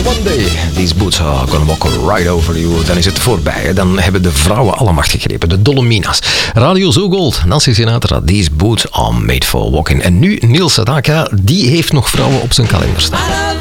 One day these boots are gonna walk right over you. Dan is het voorbij. Dan hebben de vrouwen alle macht gegrepen. De Dolomina's. Radio Zo Gold. Nancy Sinatra. These boots are made for walking. En nu Neil Sedaka. Die heeft nog vrouwen op zijn kalender staan.